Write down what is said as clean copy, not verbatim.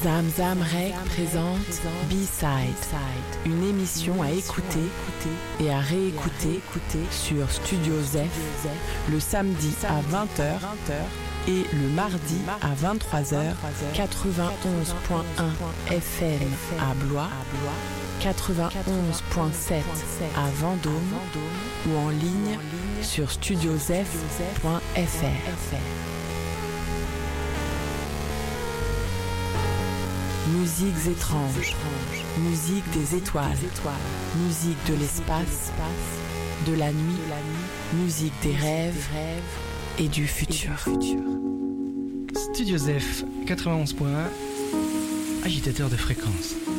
Zamzam Rec présente B-Side, une émission à écouter et à réécouter sur Studio Zef le samedi à 20h et le mardi à 23h, 91.1 FM à Blois, 91.7 à Vendôme ou en ligne sur studiozef.fr. Musiques étranges, musique des étoiles, musique de l'espace, de la nuit, musique des rêves et du futur. Studio Zef 91.1, agitateur de fréquence.